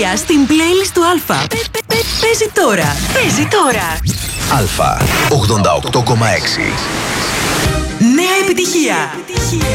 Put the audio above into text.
επιτυχία στην playlist του Αλφα. Παίζει τώρα. Παίζει τώρα. Αλφα 88,6. Νέα επιτυχία.